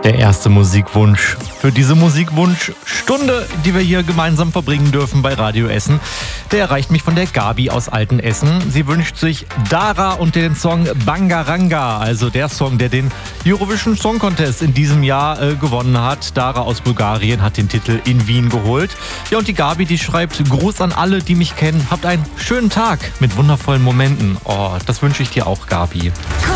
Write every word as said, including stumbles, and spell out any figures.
Der erste Musikwunsch für diese Musikwunschstunde, die wir hier gemeinsam verbringen dürfen bei Radio Essen, der erreicht mich von der Gabi aus Altenessen. Sie wünscht sich Dara und den Song Bangaranga, also der Song, der den Eurovision Song Contest in diesem Jahr äh, gewonnen hat. Dara aus Bulgarien hat den Titel in Wien geholt. Ja, und die Gabi, die schreibt: Gruß an alle, die mich kennen. Habt einen schönen Tag mit wundervollen Momenten. Oh, das wünsche ich dir auch, Gabi.